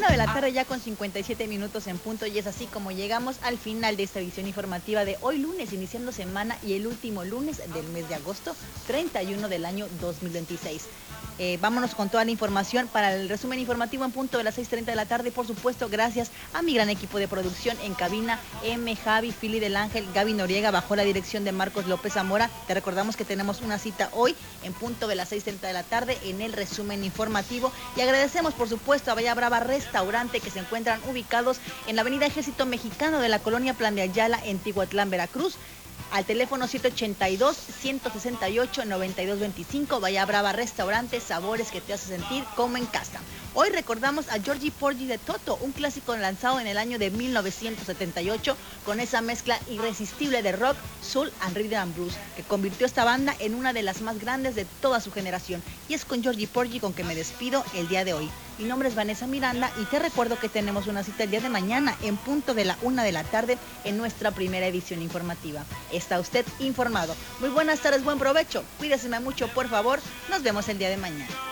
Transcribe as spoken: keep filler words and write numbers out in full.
Una de la tarde ya con cincuenta y siete minutos en punto, y es así como llegamos al final de esta edición informativa de hoy lunes, iniciando semana y el último lunes del mes de agosto, treinta y uno del año dos mil veintiséis. Eh, vámonos con toda la información para el resumen informativo en punto de las seis treinta de la tarde. Por supuesto, gracias a mi gran equipo de producción en cabina, M, Javi, Fili del Ángel, Gaby Noriega, bajo la dirección de Marcos López Zamora. Te recordamos que tenemos una cita hoy en punto de las seis treinta de la tarde en el resumen informativo. Y agradecemos, por supuesto, a Bahía Brava Restaurante, que se encuentran ubicados en la avenida Ejército Mexicano de la colonia Plan de Ayala, en Tihuatlán, Veracruz. Al teléfono siete ochenta y dos, ciento sesenta y ocho, noventa y dos veinticinco, Bahía Brava Restaurante, sabores que te hace sentir como en casa. Hoy recordamos a Georgie Porgy de Toto, un clásico lanzado en el año de mil novecientos setenta y ocho, con esa mezcla irresistible de rock, soul and rhythm and blues, que convirtió esta banda en una de las más grandes de toda su generación. Y es con Georgie Porgy con que me despido el día de hoy. Mi nombre es Vanessa Miranda y te recuerdo que tenemos una cita el día de mañana en punto de la una de la tarde en nuestra primera edición informativa. Está usted informado. Muy buenas tardes, buen provecho. Cuídese mucho, por favor. Nos vemos el día de mañana.